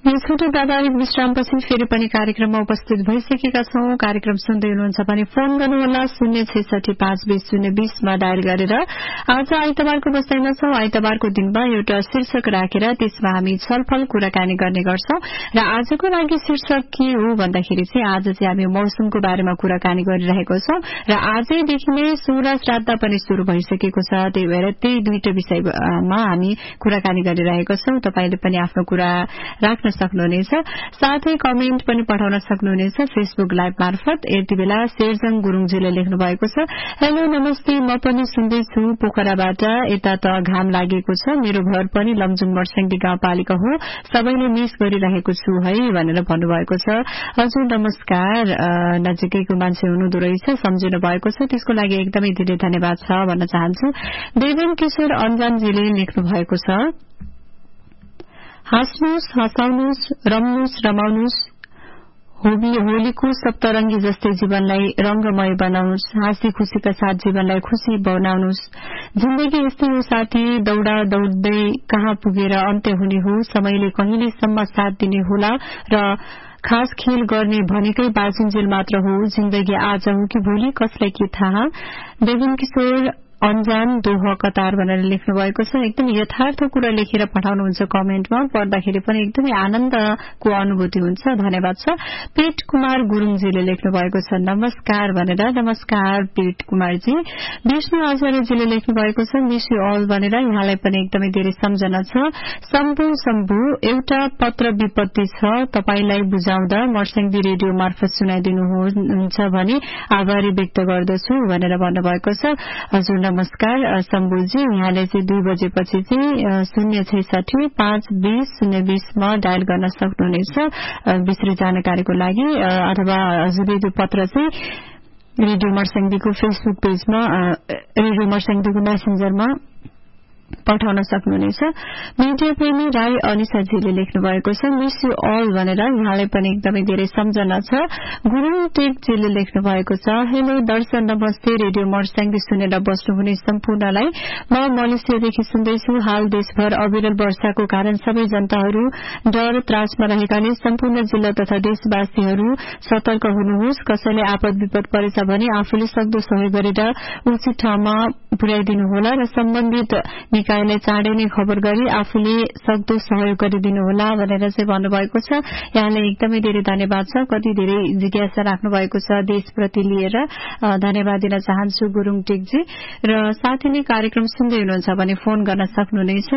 यो छोटो व्यावहारिक विश्रामपछि फेरि पनि कार्यक्रममा उपस्थित भइसकेका छौं। कार्यक्रम सुन्दै हुनुहुन्छ भने फोन गर्नुहोला 066522020 मा डायल गरेर। आज आइतबारको बसाइमा छौं। आइतबारको दिनमा एउटा शीर्षक राखेर त्यसमा हामी छलफल कुराकानी गर्ने गर्छौं र आजको लागि शीर्षक के हो भन्दाखेरि चाहिँ आज चाहिँ हामी मौसमको बारेमा कुराकानी गरिरहेको छौं र आजैदेखि नै सोह्र श्राद्ध पनि शुरू भइसकेको छ। त्यही भएर त्यही दुईटा विषयमा हामी कुराकानी गरिरहेको छौं। तपाईले पनि आफ्नो कुरा राख्न सक्नुहुनेछ, साथै कमेन्ट पनि पठाउन सक्नुहुनेछ फेसबुक लाइभ मार्फत। यति बेला शेरजङ गुरुङजीले लेख्नु भएको छ, हेलो नमस्ते, म पनि सुन्दैछु पोखराबाट। यता त घाम लागेको छ, मेरो घर पनि लमजुङ मर्स्याङ्दी गाउँपालिका हो, सबैले मिस गरिरहेको छु है भनेर भन्नुभएको छ। हजुर नमस्कार, नजिकैको मान्छे हुनुहुँदो रहेछ, सम्झिनु भएको छ, त्यसको लागि एकदमै धेरै धन्यवाद छ भन्न चाहन्छु। देवेन किशोर अन्जानजीले लेख्नु भएको छ, हाँस्नुहोस्, हँसाउनुहोस्, रम्नुहोस्, रमाउनुहोस्, होलीको सप्तरंगी जस्तै जीवनलाई रंगमय बनाउनुहोस्, हाँसी खुशीका साथ जीवनलाई खुशी बनाउनुहोस्। जिन्दगी यस्तै हो साथी, दौड़ा दौड़दै कहाँ पुगेर अन्त्य हुने हो, समयले कहिलेसम्म साथ दिने होला र खास खेल गर्ने भनेकै बाजुन्जेल मात्र हो। जिन्दगी आज हो कि भोलि कसलाई के थाहा। देवेन किशोर अन्जान दोह कतार भनेर लेख्नु भएको छ। एकदम यथार्थ कुरा लेखेर पठाउनुहुन्छ कमेन्टमा, पढ्दाखेरि पनि एकदमै आनन्दको अनुभूति हुन्छ। धन्यवाद छ। पेट कुमार गुरुङजीले लेख्नु भएको छ, नमस्कार भनेर। नमस्कार पेट कुमारजी। विष्णु आचार्यजीले लेख्नु भएको छ, मिस यू अल भनेर। यहाँलाई पनि एकदमै धेरै सम्झना छ। शम्भु एउटा पत्र विपत्ति छ, तपाईलाई बुझाउँदा मर्स्याङ्दी रेडियो मार्फत सुनाइदिनुहुन्छ भने आभारी व्यक्त गर्दछु भनेर भन्नुभएको छ। हजुर नमस्कार शम्भुजी, यहाँले चाहिँ 2 बजेपछि चाहिँ 066522020 मा डायल गर्न सक्नुहुनेछ विस्तृत जानकारीको लागि, अथवा हजुरले त्यो पत्र चाहिँ रेडियो मर्स्याङ्दीको फेसबुक पेजमा, रेडियो मर्स्याङ्दीको मेसेन्जरमा पठाउन सक्नुहुनेछ। मिडिया प्रेमी राई अनिसाजीले लेख्नु भएको छ, मिस यू अल भनेर। यहाँलाई पनि एकदमै धेरै सम्झना छ। गुरुङ टेकजीले लेख्नु भएको छ, हेलो दर्शन नमस्ते, रेडियो मर्स्याङ्दी सुनेर बस्नुहुने सम्पूर्णलाई म मलेसियादेखि सुन्दैछु। हाल देशभर अविरल वर्षाको कारण सबै जनताहरू डर त्रासमा रहेकाले सम्पूर्ण जिल्ला तथा देशवासीहरू सतर्क हुनुहोस्। कसैले आपद विपद परेछ भने आफूले सक्दो सहयोग गरेर उचित ठाउँमा पुर्याइदिनुहोला र सम्बन्धित निकायलाई चाँडै नै खबर गरी आफूले सक्दो सहयोग गरिदिनुहोला भनेर चाहिँ भन्नुभएको छ। यहाँलाई एकदमै धेरै धन्यवाद छ। कति धेरै जिज्ञासा राख्नु भएको छ देशप्रति लिएर, धन्यवाद दिन चाहन्छु गुरुङ टेकजी। र साथै नै कार्यक्रम सुन्दै हुनुहुन्छ भने फोन गर्न सक्नुहुनेछ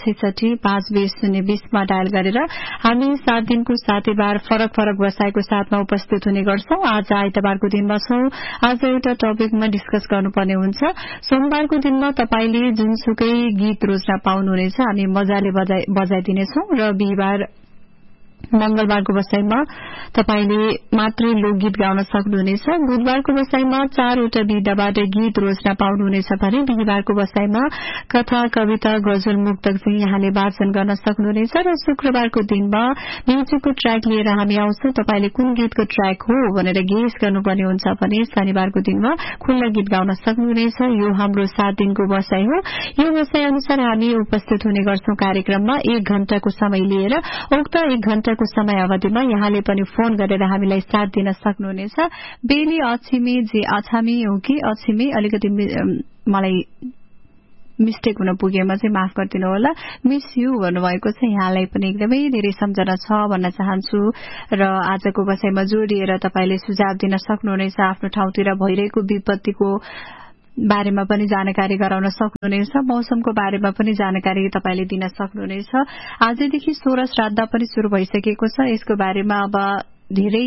066522020 मा डायल गरेर। हामी 7 दिनको साथीबार फरक फरक बसाइको साथमा उपस्थित हुने गर्छौं। आज आइतबारको दिनमा छौं। आज एउटा टपिकमा डिस्कस गर्नुपर्ने हुन्छ। सोमबारको दिनमा तपाईले जुनसुकै गीत रोज्न पाउनुहुनेछ, हामी मजाले बजाइदिनेछौं। र बिहीबार मंगलबारको बसाईमा तपाईले मात्रै लोकगीत गाउन सक्नुहुनेछ। बुधबारको बसाईमा 4 वटा विधाबाट गीत रोज्न पाउनुहुनेछ भने बिहीबारको बसाईमा कथा, कविता, गजल, मुक्तक चाहिँ यहाँले वाचन गर्न सक्नुहुनेछ। र शुक्रबारको दिनमा म्युजिकको ट्र्याक लिएर हामी आउँछौं। तपाईले कुन गीतको ट्र्याक हो भनेर गेस गर्नुपर्ने हुन्छ भने शनिबारको दिनमा खुल्ला गीत गाउन सक्नुहुनेछ। यो हाम्रो 7 दिनको बसाई हो। यो बसाई अनुसार हामी उपस्थित हुने गर्छौं कार्यक्रममा 1 घण्टाको समय लिएर। उक्त 1 घण्टाको समय अवधिमा यहाँले पनि फोन गरेर हामीलाई साथ दिन सक्नुहुनेछ। बेली अछिमी जे अछामी हो कि अछिमी, अलिकति मलाई मिस्टेक हुन पुगेमा चाहिँ माफ गरिदिनु होला। मिस यू भन्नुभएको छ। यहाँलाई पनि एकदमै धेरै सम्झना छ भन्न चाहन्छु। र आजको बसाईमा जोडिएर तपाईले सुझाव दिन सक्नुहुनेछ। आफ्नो ठाउँतिर भइरहेको विपत्तिको बारेमा पनि जानकारी गराउन सक्नुहुनेछ। मौसमको बारेमा पनि जानकारी तपाईले दिन सक्नुहुनेछ। आजदेखि 16 श्राद्ध पनि शुरू भइसकेको छ। यसको बारेमा अब धेरै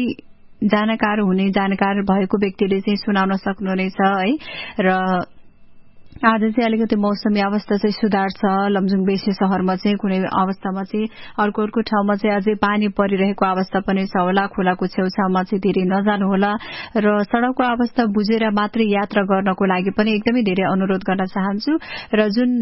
जानकार भएको व्यक्तिले चाहिँ सुनाउन सक्नुहुनेछ है। र आज चाहिँ अलिकति मौसमी अवस्था चाहिँ सुधार छ। लमजुङ बेसी शहरमा चाहिँ कुनै अवस्थामा चाहिँ अर्को ठाउँमा चाहिँ अझै पानी परिरहेको अवस्था पनि छ होला। खोलाको छेउछाउमा चाहिँ धेरै नजानु होला। र सड़कको अवस्था बुझेर मात्रै यात्रा गर्नको लागि पनि एकदमै धेरै अनुरोध गर्न चाहन्छु। र जुन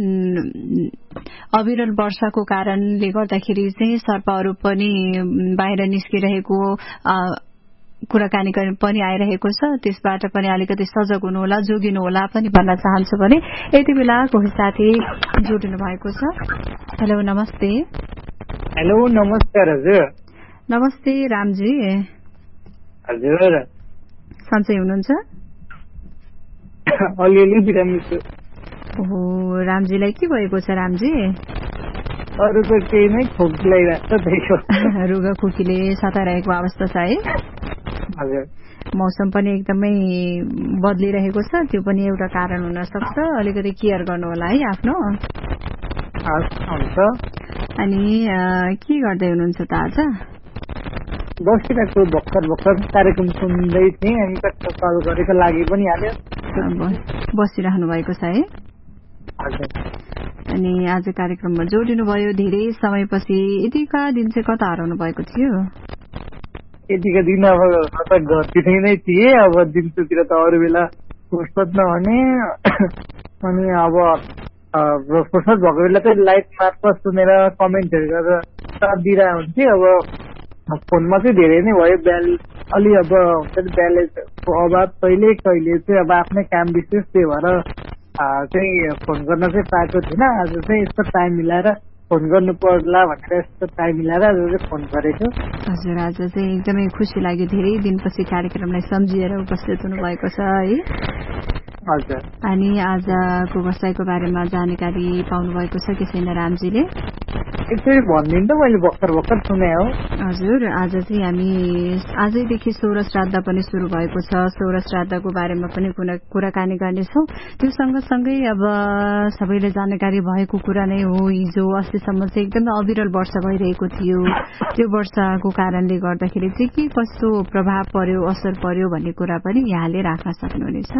अविरल वर्षाको कारणले गर्दाखेरि चाहिँ सर्पहरू पनि बाहिर निस्किरहेको कुराकानी पनि आइरहेको छ। त्यसबाट पनि अलिकति सजग हुनु होला, जोगिनु होला पनि भन्न चाहन्छु भने यति बेला कोही साथी जोडिनु भएको छ। हेलो नमस्ते। हेलो नमस्कार हजुर। नमस्ते रामजी। हजुर सन्चै हुनुहुन्छ? अलिअलि बिरामी छु। ओहो, रामजीलाई के भएको छ रामजी? अरू त केही नै, खोकी लगाइरहेको छ। रुगा खोकीले सताइरहेको अवस्था छ है? हजुर। मौसम पनि एकदमै बदलिरहेको छ, त्यो पनि एउटा कारण हुन सक्छ। अलिकति केयर गर्नु होला है आफ्नो। हुन्छ। अनि के गर्दै हुनुहुन्छ त आज? बसिरहेको, भर्खर कार्यक्रम सुन्दै थिएँ अनि कल गरेको लागि पनि हाल्यो। बसिरहनु भएको छ है? हजुर। अनि आज कार्यक्रममा जोडिनु भयो धेरै समयपछि। यतिका दिन चाहिँ कता हराउनु भएको थियो? यतिका दिन अब घरतिर नै थिएँ। अब दिउँसोतिर त अरू बेला फुर्सद नहुने, अनि अब फुर्सद भएको बेला चाहिँ लाइभ मार्फत सुनेर कमेन्टहरू गरेर साथ दिइरहेको हुन्थ्यो। अब फोनमा चाहिँ धेरै नै भयो अलि अब ब्यालेन्सको अभाव कहिले चाहिँ अब आफ्नै काम विशेष, त्यही भएर चाहिँ फोन गर्न चाहिँ पाएको थिइनँ। आज चाहिँ यस्तो टाइम मिलाएर फोन गर्नु पर्ला भनेर यस्तो टाइम मिलाएर आज चाहिँ फोन गरेको। हजुर, आज चाहिँ एकदमै खुसी लाग्यो, धेरै दिनपछि कार्यक्रमलाई सम्झिएर उपस्थित हुनुभएको छ है? हजुर। अनि आजको बसाइको बारेमा जानकारी पाउनु भएको छ कि छैन रामजीले? एकचोटि भनिदिनु त, मैले भर्खर सुने हो। हजुर, आज चाहिँ हामी आजैदेखि सौर श्राद्ध पनि सुरु भएको छ। सौर श्राद्धको बारेमा पनि कुराकानी गर्नेछौँ। त्यो सँगसँगै अब सबैले जानकारी भएको कुरा नै हो, हिजो अस्तिसम्म चाहिँ एकदमै अविरल वर्षा भइरहेको थियो। त्यो वर्षाको कारणले गर्दाखेरि चाहिँ के कस्तो प्रभाव पर्यो, असर पर्यो भन्ने कुरा पनि यहाँले राख्न सक्नुहुनेछ।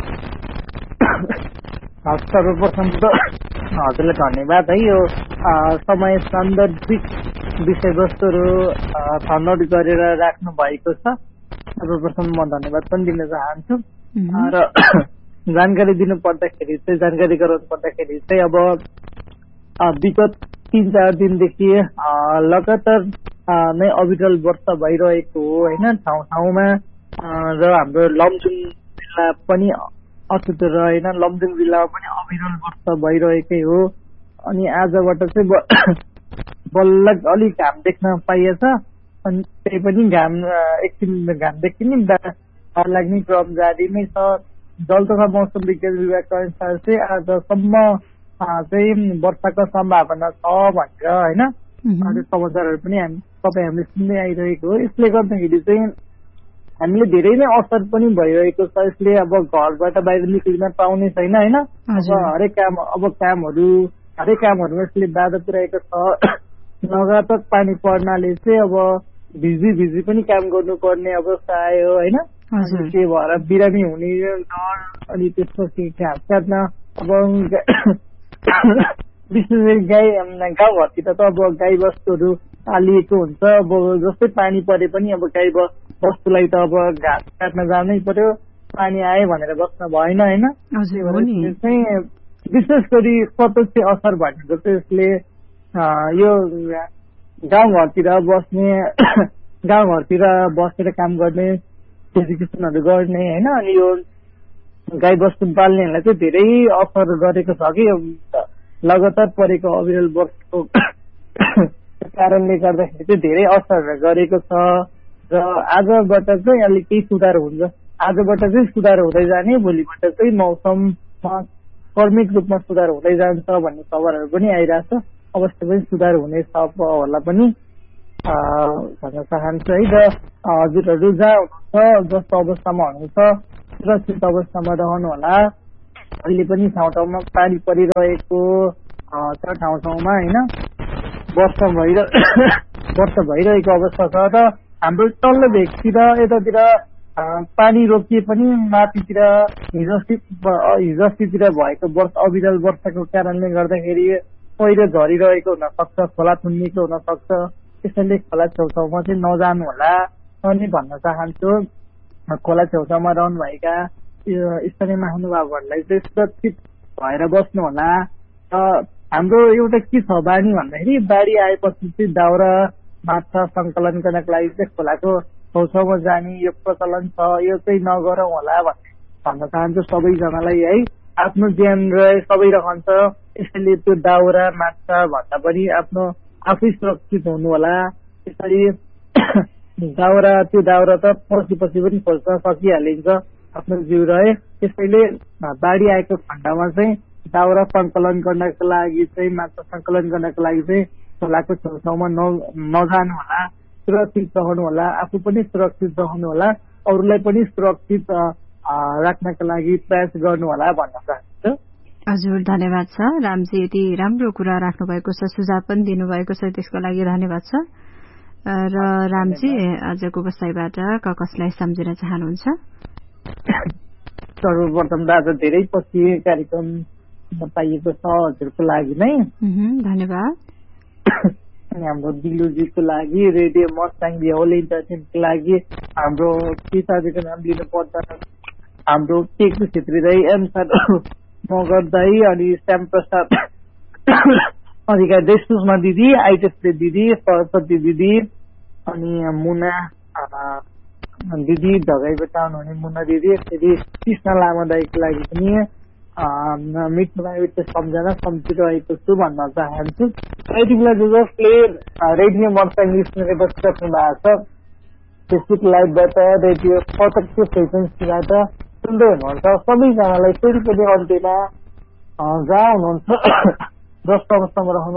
सर्वप्रथम त हजुरलाई धन्यवाद है। यो समय सान्दर्भिक विषयवस्तुहरू छनौट गरेर राख्नु भएको छ। सर्वप्रथम म धन्यवाद पनि दिन चाहन्छु। र जानकारी दिनु पर्दाखेरि चाहिँ, जानकारी गराउनु पर्दाखेरि चाहिँ अब विगत 3-4 दिनदेखि लगातार नै अविरल वर्षा भइरहेको हो होइन, ठाउँ ठाउँमा। र हाम्रो लमजुङ जिल्ला पनि अछुत रहेन, लमजुङ जिल्लामा पनि अविरल वर्षा भइरहेकै हो। अनि आजबाट चाहिँ बल्ल अलिक घाम देख्न पाइएछ। अनि त्यही पनि घाम एकछिन घाम देखिने लाग्ने क्रम जारी नै छ। जलतथा मौसम विज्ञान विभागका अनुसार चाहिँ आजसम्म चाहिँ वर्षाको सम्भावना छ भनेर होइन, अरू समाचारहरू पनि हामीले सुन्दै आइरहेको हो। यसले गर्दाखेरि चाहिँ हामीले धेरै नै असर पनि भइरहेको छ। यसले अब घरबाट बाहिर निक्लिन पाउने छैन होइन, हरेक कामहरूमा यसले बाधा पुर्याएको छ। लगातार पानी पर्नाले चाहिँ अब भिजी पनि काम गर्नुपर्ने अवस्था आयो होइन। त्यही भएर बिरामी हुने डर, अनि त्यसपछि घाँस काट्न अब विशेष गरी गाउँघरतिर त अब गाई बस्तुहरू पालिएको हुन्छ। अब जस्तै पानी परे पनि अब गाई बस्तुलाई त अब घाँस काट्न जानै पर्यो, पानी आयो भनेर बस्न भएन होइन। चाहिँ विशेष गरी प्रत्यक्ष असर भनेको चाहिँ यसले यो गाउँघरतिर बसेर काम गर्ने, एजुकेसनहरू गर्ने होइन, अनि यो गाई बस्तु पाल्नेहरूलाई चाहिँ धेरै असर गरेको छ कि लगातार परेको अविरल वर्षाको कारणले गर्दाखेरि चाहिँ धेरै असर गरेको छ। र आजबाट चाहिँ अलिक केही सुधार हुन्छ, आजबाट चाहिँ सुधार हुँदै जाने, भोलिबाट चाहिँ मौसममा क्रमिक रूपमा सुधार हुँदै जान्छ भन्ने खबरहरू पनि आइरहेछ। अवश्य पनि सुधार हुनेछ होला पनि भन्न चाहन्छु है। र हजुरहरू जहाँ हुनुहुन्छ, जस्तो अवस्थामा हुनुहुन्छ, सुरक्षित अवस्थामा रहनु होला। अहिले पनि ठाउँ ठाउँमा पानी परिरहेको छ, ठाउँ ठाउँमा होइन वर्षा भइरहेको अवस्था छ। र हाम्रो तल्लो भेगतिर यतातिर पानी रोकिए पनि माथितिर हिजोअस्तितिर भएको अविरल वर्षाको कारणले गर्दाखेरि पहिरो झरिरहेको हुन सक्छ, खोला थुनिएको हुन सक्छ। त्यसैले खोला छेउछाउमा चाहिँ नजानु होला अनि भन्न चाहन्छु। खोला छेउछाउमा रहनुभएका स्थानीय महानुभावहरूलाई चाहिँ सुरक्षित भएर बस्नु होला। हाम्रो एउटा के छ बानी भन्दाखेरि, बाढी आएपछि चाहिँ दाउरा माछा सङ्कलन गर्नको लागि चाहिँ खोलाको छेउछाउमा जाने यो प्रचलन छ। यो चाहिँ नगरौँ होला भन्न चाहन्छु सबैजनालाई है। आफ्नो ज्यान सबै रहन्छ, यसैले त्यो दाउरा माछा भन्दा पनि आफ्नो आफै सुरक्षित हुनु होला। त्यसरी त्यो दाउरा त पछि पनि खोज्न सकिहालिन्छ आफ्नो जिउ रहे। त्यसैले बाढी आएको खण्डमा चाहिँ दाउरा सङ्कलन गर्नको लागि चाहिँ माछा सङ्कलन गर्नको लागि चाहिँ खोलाको छेउछाउमा नजानु होला, सुरक्षित रहनु होला, आफू पनि सुरक्षित रहनु होला, अरूलाई पनि सुरक्षित राख्नका लागि प्रयास गर्नु होला भन्न चाहन्छु। हजुर, धन्यवाद छ रामजी, यति राम्रो कुरा राख्नु भएको छ, सुझाव पनि दिनुभएको छ, त्यसको लागि धन्यवाद छ। र रामजी, आजको बसाइबाट कसलाई सम्झिन चाहनुहुन्छ? सर्वप्रथम त आज धेरै पछि कार्यक्रम पाइएको छ हजुरको लागि नै धन्यवाद। अनि हाम्रो दिलुजीको लागि, रेडियो मस्ताङ होल इन्टरटेनमेन्टको लागि, हाम्रो पिताजीको नाम लिनु पर्दा हाम्रो टेकु छेत्री दाई, एमसार मगर दाई, अनि श्याम प्रसाद अधिकारी दाई, सुषमा दिदी, आइटेस्ले दिदी, सरस्वती दिदी, अनि मुना दिदी, ढगाईबाट आउनुहुने मुना दिदी, फेरि कृष्ण लामा दाईको लागि पनि मिठो मावित सम्झना सम्झिरहेको छु भन्न चाहन्छु। यति बेला जसले रेडियो मर्साङ लिसनर बसिराख्नु भएको छ, फेसबुक लाइभबाट, रेडियो प्रत्यक्ष फ्रिक्वेन्सीबाट सुन्दै हुनुहुन्छ, सबैजनालाई फेरि पनि अन्त्यमा जहाँ हुनुहुन्छ जस्तो अवस्थामा रहनु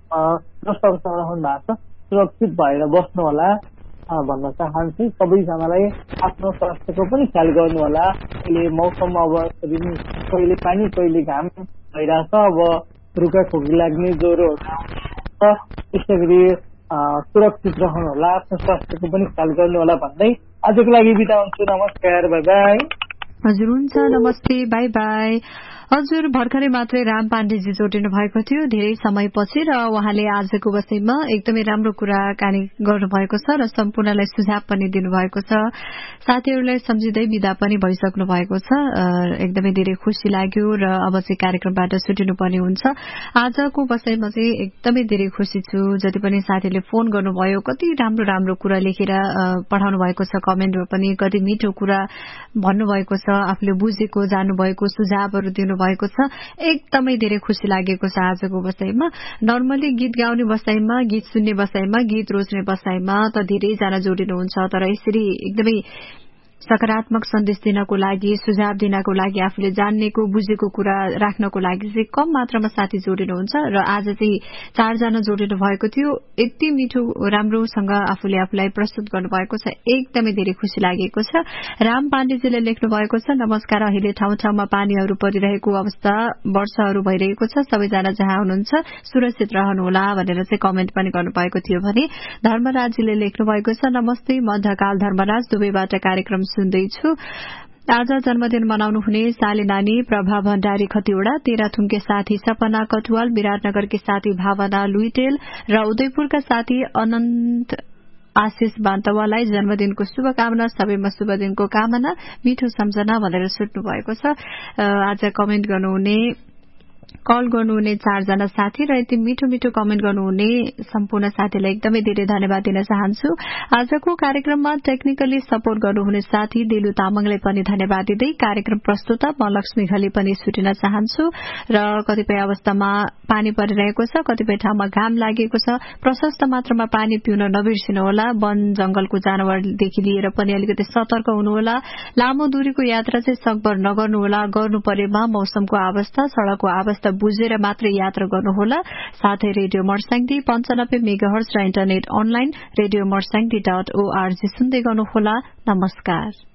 भएको छ सुरक्षित भएर बस्नु होला भन्न चाहन्छु। सबैजनालाई आफ्नो स्वास्थ्यको पनि ख्याल गर्नु होला। अहिले मौसम अब कहिले पानी कहिले घाम भइरहेछ, अब रुगा खोकी लाग्ने, ज्वरोहरू आउँछ, त्यसै गरी सुरक्षित रहनु होला, आफ्नो स्वास्थ्यको पनि ख्याल गर्नु होला भन्दै आजको लागि बिदा हुन्छु। नमस्कार, बाई बाई। हजुर, हुन्छ, नमस्ते, बाई बाई। हजुर, भर्खरै मात्रै राम पाण्डेजी जोडिनु भएको थियो धेरै समयपछि, र उहाँले आजको बसाइमा एकदमै राम्रो कुराकानी गर्नुभएको छ र सम्पूर्णलाई सुझाव पनि दिनुभएको छ। साथीहरूलाई सम्झिँदै विदा पनि भइसक्नु भएको छ। एकदमै धेरै खुसी लाग्यो र अब चाहिँ कार्यक्रमबाट छुटिनु पर्ने हुन्छ। आजको बसाइमा चाहिँ एकदमै धेरै खुसी छु। जति पनि साथीहरूले फोन गर्नुभयो, कति राम्रो राम्रो कुरा लेखेर पठाउनु भएको छ, कमेन्टमा पनि कति मिठो कुरा भन्नुभएको छ, आफूले बुझेको जान्नुभएको सुझावहरू दिनु भएको छ। एकदमै धेरै खुसी लागेको छ आजको बसाइमा। नर्मली गीत गाउने बसाइमा, गीत सुन्ने बसाइमा, गीत रोज्ने बसाइमा त धेरैजना जोडिनुहुन्छ, तर यसरी एकदमै सकारात्मक सन्देश दिनको लागि, सुझाव दिनको लागि, आफूले जान्नेको बुझेको कुरा राख्नको लागि चाहिँ कम मात्रामा साथी जोडिनुहुन्छ र आज चाहिँ 4 जना जोडिनु भएको थियो। यति मिठो राम्रोसँग आफूले आफूलाई प्रस्तुत गर्नुभएको छ, एकदमै धेरै खुसी लागेको छ। राम पाण्डेजीले लेख्नु भएको छ, नमस्कार, अहिले ठाउँ ठाउँमा पानीहरू परिरहेको अवस्था, वर्षाहरू भइरहेको छ, सबैजना जहाँ हुनुहुन्छ सुरक्षित रहनुहोला भनेर चाहिँ कमेन्ट पनि गर्नुभएको थियो भने धर्मराजीले लेख्नु भएको छ, नमस्ते, म ढकाल धर्मराज दुबईबाट कार्यक्रम सुन्दैछु। आज जन्मदिन मनाउनु हुने साले नानी प्रभा भण्डारी खतिवड़ा, तेह्रथुमके साथी सपना कटुवाल, विराटनगरकी साथी भावना लुइटेल र उदयपुरका साथी अनन्त आशिष बान्तवालाई जन्मदिनको शुभकामना, सबैमा शुभ दिनको कामना, मिठो सम्झना भनेर सुट्नु भएको छ। आज कमेन्ट गर्नुहुने, कल गर्नुहुने 4 जना साथी र यति मिठो मिठो कमेन्ट गर्नुहुने सम्पूर्ण साथीलाई एकदमै धेरै धन्यवाद दिन चाहन्छु। आजको कार्यक्रममा टेक्निकली सपोर्ट गर्नुहुने साथी दिलु तामाङलाई पनि धन्यवाद दिँदै कार्यक्रम प्रस्तुता म लक्ष्मी घले पनि छुटिन चाहन्छु। र कतिपय अवस्थामा पानी परिरहेको छ, कतिपय ठाउँमा घाम लागेको छ, प्रशस्त मात्रामा पानी पिउन नबिर्सिनुहोला। वन जंगलको जानवरदेखि लिएर पनि अलिकति सतर्क हुनुहोला। लामो दूरीको यात्रा चाहिँ सकभर नगर्नुहोला। गर्नु परेमा मौसमको अवस्था, सड़कको अवस्था बुझेर मात्रै यात्रा गर्नुहोला। साथै रेडियो मर्साङदी 95 मेगाहर्ज र इन्टरनेट अनलाइन रेडियो मर्साङदी.org सुन्दै गर्नुहोला। नमस्कार।